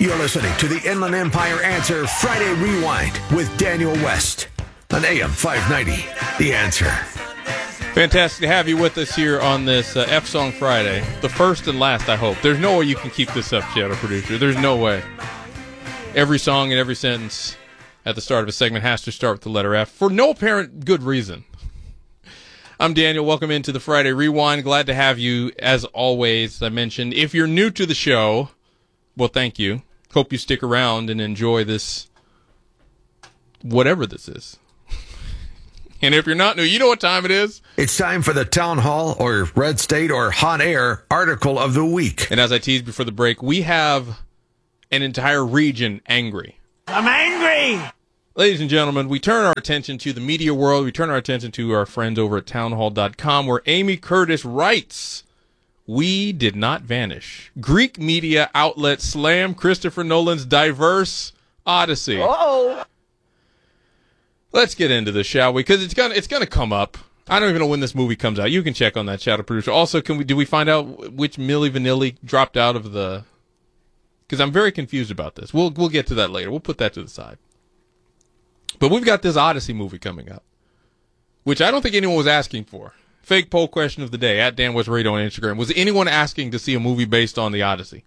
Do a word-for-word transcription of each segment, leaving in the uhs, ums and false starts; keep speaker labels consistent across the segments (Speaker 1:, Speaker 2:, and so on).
Speaker 1: You're listening to the Inland Empire Answer Friday Rewind with Daniel West on A M five ninety. The Answer.
Speaker 2: Fantastic to have you with us here on this uh, F-Song Friday. The first and last, I hope. There's no way you can keep this up, Shadow Producer. There's no way. Every song and every sentence at the start of a segment has to start with the letter F for no apparent good reason. I'm Daniel. Welcome into the Friday Rewind. Glad to have you, as always, as I mentioned. If you're new to the show, well, thank you. Hope you stick around and enjoy this, whatever this is. And if you're not new, you know what time it is.
Speaker 1: It's time for the Town Hall or Red State or Hot Air Article of the Week.
Speaker 2: And as I teased before the break, we have an entire region angry.
Speaker 3: I'm angry!
Speaker 2: Ladies and gentlemen, we turn our attention to the media world. We turn our attention to our friends over at townhall dot com, where Amy Curtis writes, "We did not vanish. Greek media outlet slam Christopher Nolan's diverse Odyssey."
Speaker 3: Uh-oh.
Speaker 2: Let's get into this, shall we? Because it's gonna it's gonna come up. I don't even know when this movie comes out. You can check on that, Shadow Producer. Also, can we do we find out which Milli Vanilli dropped out of the? Because I'm very confused about this. We'll we'll get to that later. We'll put that to the side. But we've got this Odyssey movie coming up, which I don't think anyone was asking for. Fake poll question of the day at Dan West Radio on Instagram: was anyone asking to see a movie based on the Odyssey?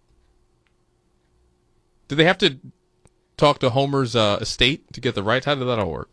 Speaker 2: Did they have to talk to Homer's uh, estate to get the rights? How did that all work?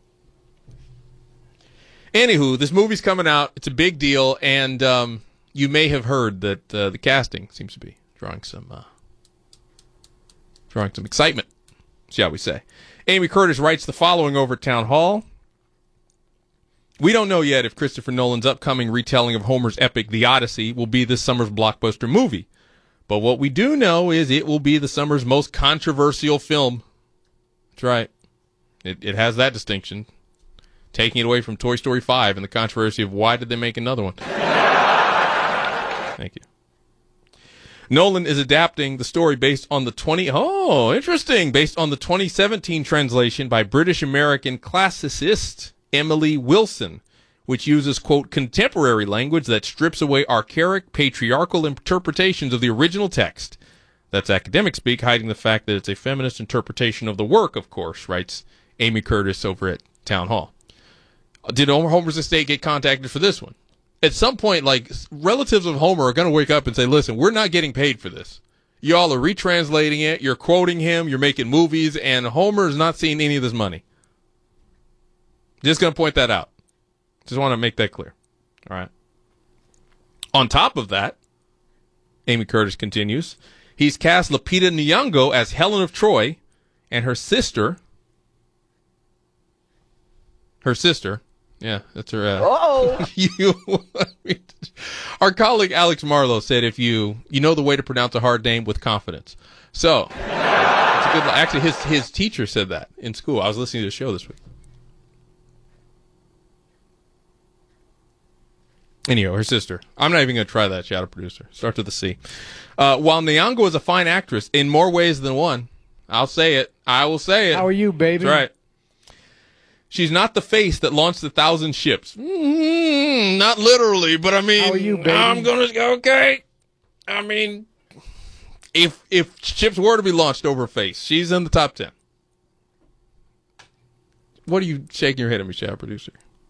Speaker 2: Anywho, this movie's coming out. It's a big deal, and um, you may have heard that uh, the casting seems to be drawing some uh, drawing some excitement, shall we say. Amy Curtis writes the following over at Town Hall. "We don't know yet if Christopher Nolan's upcoming retelling of Homer's epic The Odyssey will be this summer's blockbuster movie. But what we do know is it will be the summer's most controversial film." That's right. It, it has that distinction. Taking it away from Toy Story five and the controversy of why did they make another one. Thank you. Nolan is adapting the story based on the twenty oh, interesting, based on the twenty seventeen translation by British-American classicist Emily Wilson, which uses, quote, contemporary language that strips away archaic, patriarchal interpretations of the original text. That's academic speak, hiding the fact that it's a feminist interpretation of the work, of course, writes Amy Curtis over at Town Hall. Did Homer's estate get contacted for this one? At some point, like, relatives of Homer are going to wake up and say, listen, we're not getting paid for this. Y'all are retranslating it, you're quoting him, you're making movies, and Homer's not seeing any of this money. Just going to point that out. Just want to make that clear. All right. On top of that, Amy Curtis continues, he's cast Lupita Nyong'o as Helen of Troy, and her sister, her sister, yeah, that's her. Uh,
Speaker 3: Uh-oh.
Speaker 2: you, our colleague Alex Marlowe said, if you you know the way to pronounce a hard name with confidence. So, it's a good, actually, his his teacher said that in school. I was listening to the show this week. Anyway, her sister. I'm not even going to try that, Shadow Producer. Starts with a C. Uh, while Nyong'o is a fine actress in more ways than one, I'll say it. I will say it.
Speaker 3: How are you, baby?
Speaker 2: That's right. She's not the face that launched a thousand ships. Mm, not literally, but I mean,
Speaker 3: How are you, baby?
Speaker 2: I'm going to go, okay. I mean, if if ships were to be launched over her face, she's in the top ten. What are you shaking your head at me, Shadow Producer?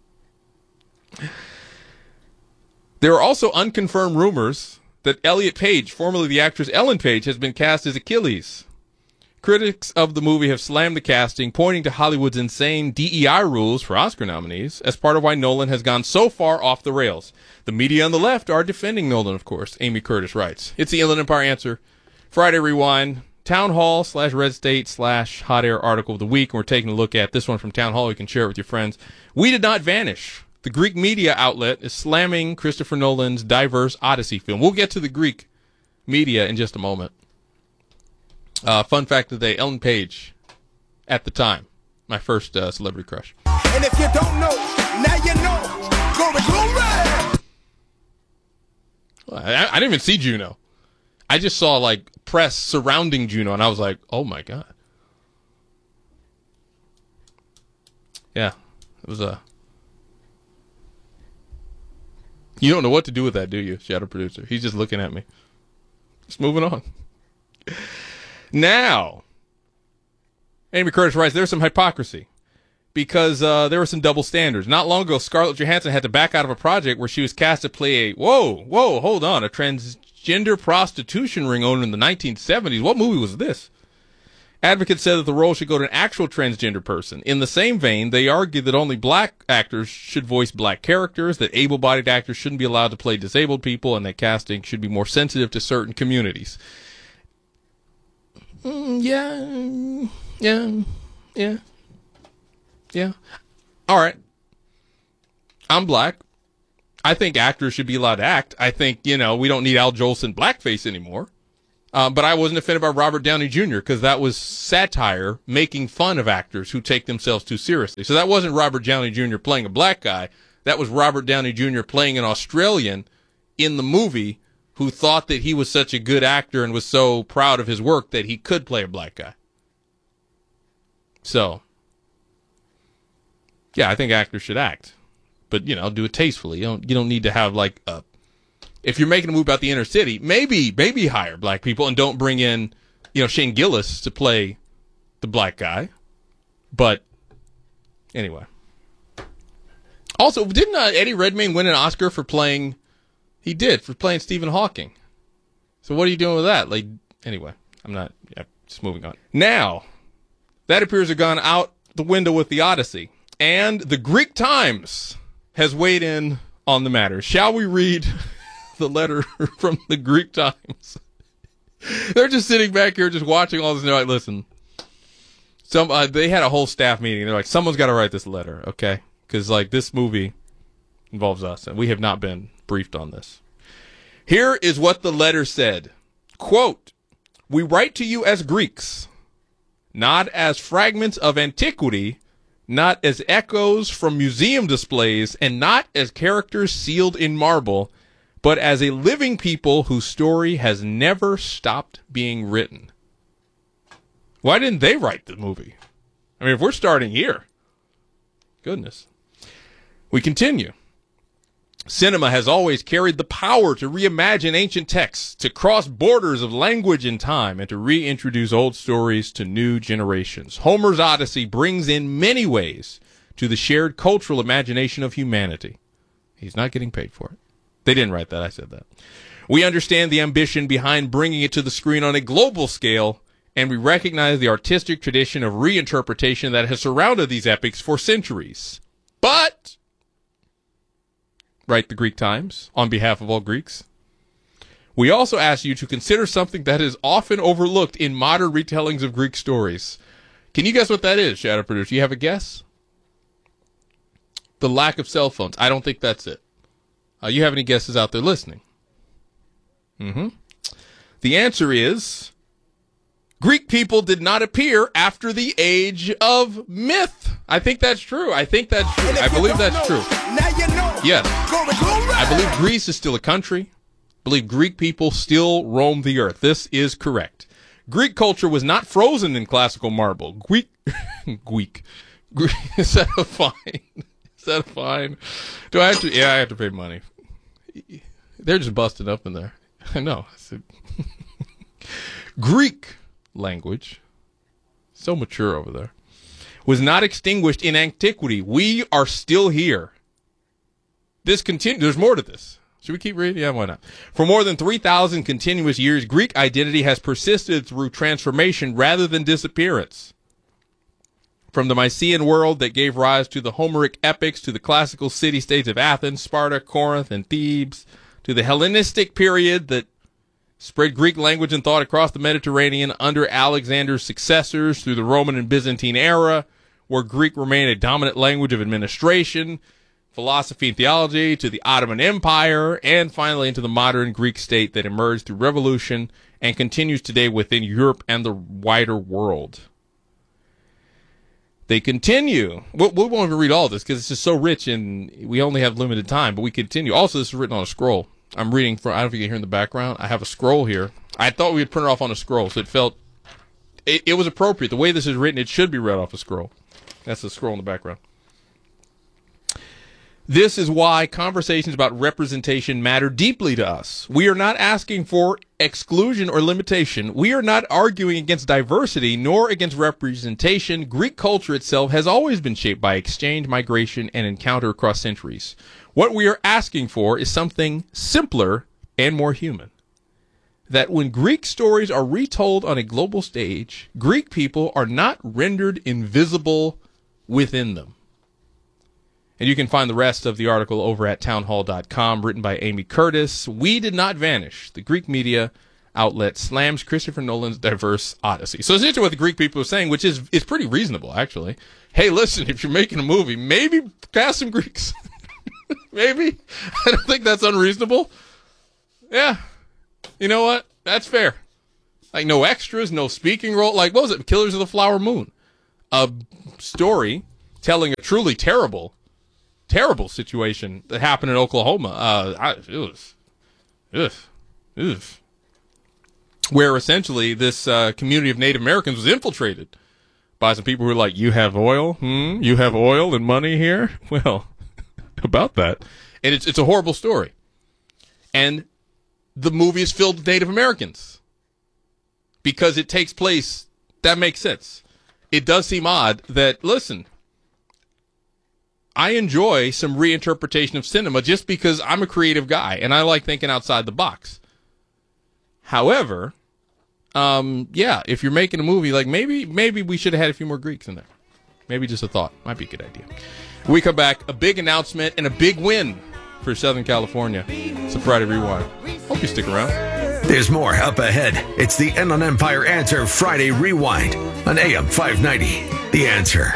Speaker 2: There are also unconfirmed rumors that Elliot Page, formerly the actress Ellen Page, has been cast as Achilles. Critics of the movie have slammed the casting, pointing to Hollywood's insane D E I rules for Oscar nominees as part of why Nolan has gone so far off the rails. The media on the left are defending Nolan, of course, Amy Curtis writes. It's the Inland Empire Answer. Friday Rewind, Town Hall slash Red State slash Hot Air Article of the Week. And we're taking a look at this one from Town Hall. You can share it with your friends. We did not vanish. The Greek media outlet is slamming Christopher Nolan's diverse Odyssey film. We'll get to the Greek media in just a moment. Uh, fun fact of the day, Ellen Page, at the time, my first uh, celebrity crush.
Speaker 4: And if you don't know, now you know. Glory, glory!
Speaker 2: Well, I, I didn't even see Juno. I just saw, like, press surrounding Juno, and I was like, oh, my God. Yeah, it was a... You don't know what to do with that, do you, Shadow Producer? He's just looking at me. Just moving on. Now, Amy Curtis writes, there's some hypocrisy because uh, there were some double standards. Not long ago, Scarlett Johansson had to back out of a project where she was cast to play a, whoa, whoa, hold on, a transgender prostitution ring owner in the nineteen seventies. What movie was this? Advocates said that the role should go to an actual transgender person. In the same vein, they argued that only black actors should voice black characters, that able-bodied actors shouldn't be allowed to play disabled people, and that casting should be more sensitive to certain communities. Mm, yeah, yeah, yeah, yeah. All right. I'm black. I think actors should be allowed to act. I think, you know, we don't need Al Jolson blackface anymore. Uh, but I wasn't offended by Robert Downey Junior because that was satire making fun of actors who take themselves too seriously. So that wasn't Robert Downey Junior playing a black guy. That was Robert Downey Junior playing an Australian in the movie who thought that he was such a good actor and was so proud of his work that he could play a black guy. So, yeah, I think actors should act. But, you know, do it tastefully. You don't, you don't need to have, like, a... If you're making a movie about the inner city, maybe maybe hire black people and don't bring in, you know, Shane Gillis to play the black guy. But anyway. Also, didn't uh, Eddie Redmayne win an Oscar for playing? He did, for playing Stephen Hawking. So what are you doing with that? Like, anyway, I'm not. Yeah, just moving on. Now, that appears to have gone out the window with the Odyssey, and the Greek Times has weighed in on the matter. Shall we read the letter from the Greek Times? They're just sitting back here just watching all this and they're like, listen, some uh, they had a whole staff meeting. They're like, someone's got to write this letter, okay? Because, like, this movie involves us and we have not been briefed on this. Here is what the letter said. Quote, we write to you as Greeks, not as fragments of antiquity, not as echoes from museum displays, and not as characters sealed in marble, but as a living people whose story has never stopped being written. Why didn't they write the movie? I mean, if we're starting here, goodness. We continue. Cinema has always carried the power to reimagine ancient texts, to cross borders of language and time, and to reintroduce old stories to new generations. Homer's Odyssey brings in many ways to the shared cultural imagination of humanity. He's not getting paid for it. They didn't write that. I said that. We understand the ambition behind bringing it to the screen on a global scale, and we recognize the artistic tradition of reinterpretation that has surrounded these epics for centuries. But, write the Greek Times on behalf of all Greeks, we also ask you to consider something that is often overlooked in modern retellings of Greek stories. Can you guess what that is, Shadow Producer? You have a guess? The lack of cell phones. I don't think that's it. Uh, you have any guesses out there listening? Mm-hmm. The answer is Greek people did not appear after the age of myth. I think that's true. I think that's true. I believe that's true. Yes. I believe Greece is still a country. I believe Greek people still roam the earth. This is correct. Greek culture was not frozen in classical marble. Greek, Greek, Greek. Is that a fine? Is that a fine? Do I have to? Yeah, I have to pay money. They're just busted up in there. I know. Greek language, so mature over there, was not extinguished in antiquity. We are still here. This continue. There's more to this. Should we keep reading? Yeah, why not? For more than three thousand continuous years, Greek identity has persisted through transformation rather than disappearance. From the Mycenaean world that gave rise to the Homeric epics, to the classical city-states of Athens, Sparta, Corinth, and Thebes, to the Hellenistic period that spread Greek language and thought across the Mediterranean under Alexander's successors, through the Roman and Byzantine era, where Greek remained a dominant language of administration, philosophy, and theology, to the Ottoman Empire, and finally into the modern Greek state that emerged through revolution and continues today within Europe and the wider world. They continue. We, we won't even read all this because it's just so rich and we only have limited time, but we continue. Also, this is written on a scroll. I'm reading from, I don't know if you can hear in the background. I have a scroll here. I thought we would print it off on a scroll, so it felt, it, it was appropriate. The way this is written, it should be read off a scroll. That's the scroll in the background. This is why conversations about representation matter deeply to us. We are not asking for exclusion or limitation. We are not arguing against diversity nor against representation. Greek culture itself has always been shaped by exchange, migration, and encounter across centuries. What we are asking for is something simpler and more human. That when Greek stories are retold on a global stage, Greek people are not rendered invisible within them. And you can find the rest of the article over at townhall dot com, written by Amy Curtis. We did not vanish. The Greek media outlet slams Christopher Nolan's diverse Odyssey. So essentially what the Greek people are saying, which is, is pretty reasonable, actually. Hey, listen, if you're making a movie, maybe cast some Greeks. Maybe. I don't think that's unreasonable. Yeah. You know what? That's fair. Like, no extras, no speaking role. Like, what was it? Killers of the Flower Moon. A story telling a truly terrible Terrible situation that happened in Oklahoma. Uh, I, it was, ugh, ugh, where essentially this uh, community of Native Americans was infiltrated by some people who were like, "You have oil? Hmm? You have oil and money here? Well, about that." And it's it's a horrible story. And the movie is filled with Native Americans because it takes place. That makes sense. It does seem odd that, listen, I enjoy some reinterpretation of cinema just because I'm a creative guy and I like thinking outside the box. However, um, yeah, if you're making a movie, like maybe maybe we should have had a few more Greeks in there. Maybe just a thought. Might be a good idea. When we come back, a big announcement and a big win for Southern California. It's a Friday Rewind. Hope you stick around.
Speaker 1: There's more up ahead. It's the Inland Empire Answer Friday Rewind on A M five ninety. The Answer.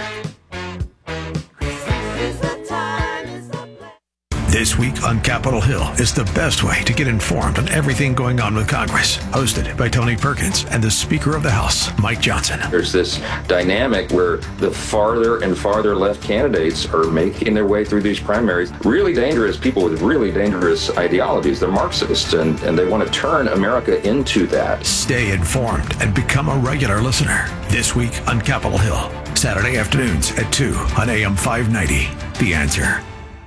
Speaker 1: This week on Capitol Hill is the best way to get informed on everything going on with Congress. Hosted by Tony Perkins and the Speaker of the House, Mike Johnson.
Speaker 5: There's this dynamic where the farther and farther left candidates are making their way through these primaries. Really dangerous people with really dangerous ideologies. They're Marxists, and, and they want to turn America into that.
Speaker 1: Stay informed and become a regular listener. This week on Capitol Hill, Saturday afternoons at two on A M five ninety. The Answer.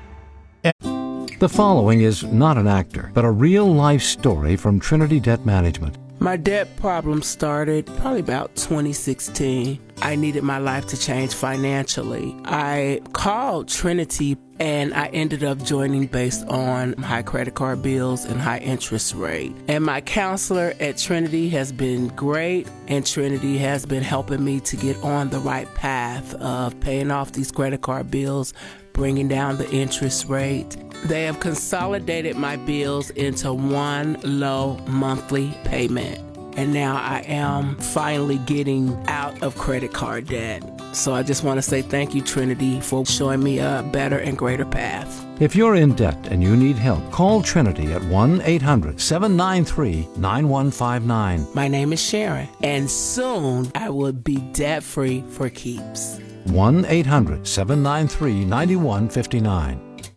Speaker 6: The following is not an actor, but a real-life story from Trinity Debt Management.
Speaker 7: My debt problem started probably about twenty sixteen. I needed my life to change financially. I called Trinity and I ended up joining based on high credit card bills and high interest rate. And my counselor at Trinity has been great, and Trinity has been helping me to get on the right path of paying off these credit card bills, bringing down the interest rate. They have consolidated my bills into one low monthly payment. And now I am finally getting out of credit card debt. So I just want to say thank you, Trinity, for showing me a better and greater path.
Speaker 6: If you're in debt and you need help, call Trinity at one eight hundred seven nine three nine one five nine.
Speaker 7: My name is Sharon, and soon I will be debt-free for keeps.
Speaker 6: one eight hundred seven nine three nine one five nine.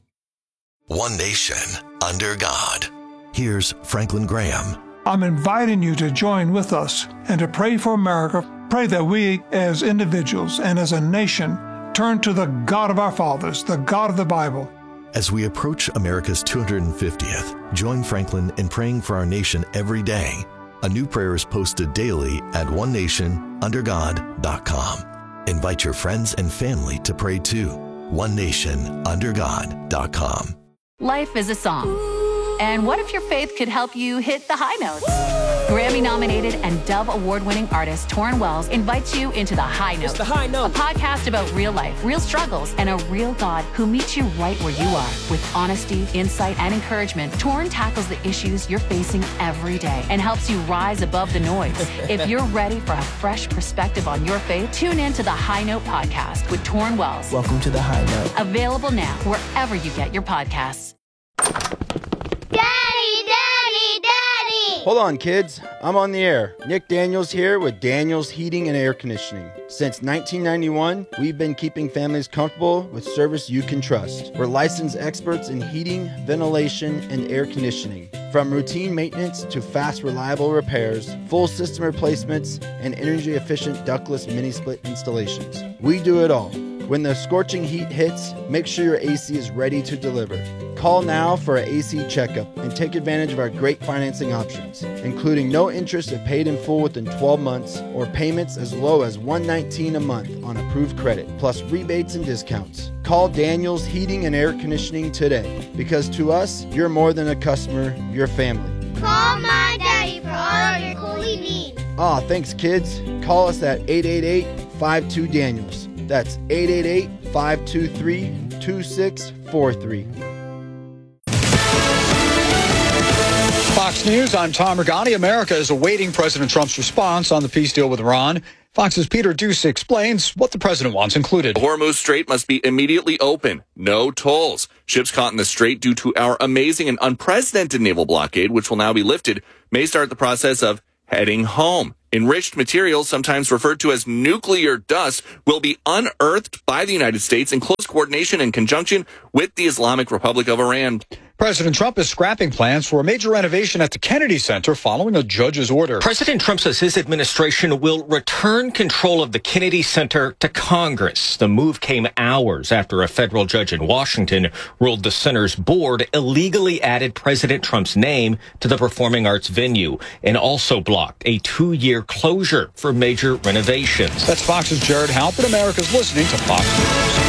Speaker 8: One nation under God. Here's Franklin Graham.
Speaker 9: I'm inviting you to join with us and to pray for America. Pray that we as individuals and as a nation turn to the God of our fathers, the God of the Bible.
Speaker 8: As we approach America's two hundred fiftieth, join Franklin in praying for our nation every day. A new prayer is posted daily at one nation under god dot com. Invite your friends and family to pray too. one nation under god dot com.
Speaker 10: Life is a song. And what if your faith could help you hit the high notes? Grammy-nominated and Dove Award-winning artist Torrin Wells invites you into The High Note,
Speaker 11: the High Note,
Speaker 10: a podcast about real life, real struggles, and a real God who meets you right where you are. With honesty, insight, and encouragement, Torrin tackles the issues you're facing every day and helps you rise above the noise. If you're ready for a fresh perspective on your faith, tune in to The High Note podcast with Torrin Wells.
Speaker 11: Welcome to The High Note.
Speaker 10: Available now wherever you get your podcasts.
Speaker 12: Daddy, Daddy, Daddy!
Speaker 13: Hold on, kids. I'm on the air. Nick Daniels here with Daniels Heating and Air Conditioning. Since nineteen ninety-one, we've been keeping families comfortable with service you can trust. We're licensed experts in heating, ventilation, and air conditioning. From routine maintenance to fast, reliable repairs, full system replacements, and energy-efficient ductless mini-split installations. We do it all. When the scorching heat hits, make sure your A C is ready to deliver. Call now for an A C checkup and take advantage of our great financing options, including no interest if paid in full within twelve months or payments as low as one hundred nineteen dollars a month on approved credit, plus rebates and discounts. Call Daniels Heating and Air Conditioning today, because to us, you're more than a customer, you're family.
Speaker 12: Call my daddy for all of your coolie needs.
Speaker 13: Aw, thanks kids. Call us at eight eight eight, five two, Daniels. That's eight eight eight, five two three, two six four three.
Speaker 11: Fox News, I'm Tom Regani. America is awaiting President Trump's response on the peace deal with Iran. Fox's Peter Doocy explains what the president wants included.
Speaker 14: The Hormuz Strait must be immediately open. No tolls. Ships caught in the strait due to our amazing and unprecedented naval blockade, which will now be lifted, may start the process of heading home. Enriched materials, sometimes referred to as nuclear dust, will be unearthed by the United States in close coordination and conjunction with the Islamic Republic of Iran.
Speaker 11: President Trump is scrapping plans for a major renovation at the Kennedy Center following a judge's order.
Speaker 15: President Trump says his administration will return control of the Kennedy Center to Congress. The move came hours after a federal judge in Washington ruled the center's board illegally added President Trump's name to the performing arts venue and also blocked a two-year closure for major renovations.
Speaker 11: That's Fox's Jared Halpern. America's listening to Fox News.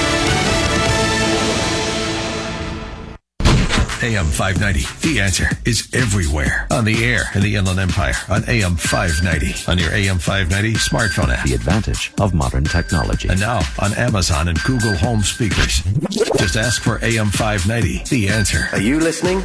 Speaker 1: A M five ninety, The Answer, is everywhere. On the air in the Inland Empire, on A M five ninety, on your A M five ninety smartphone app.
Speaker 6: The advantage of modern technology.
Speaker 1: And now on Amazon and Google Home speakers. Just ask for A M five ninety, The Answer.
Speaker 16: Are you listening?